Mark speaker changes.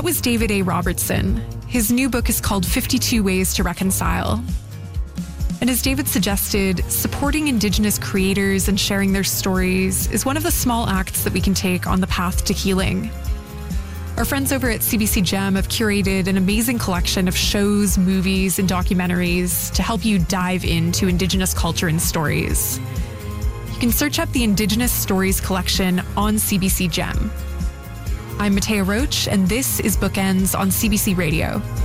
Speaker 1: was David A. Robertson. His new book is called 52 Ways to Reconcile. And as David suggested, supporting Indigenous creators and sharing their stories is one of the small acts that we can take on the path to healing. Our friends over at CBC Gem have curated an amazing collection of shows, movies, and documentaries to help you dive into Indigenous culture and stories. You can search up the Indigenous Stories collection on CBC Gem. I'm Matea Roach, and this is Bookends on CBC Radio.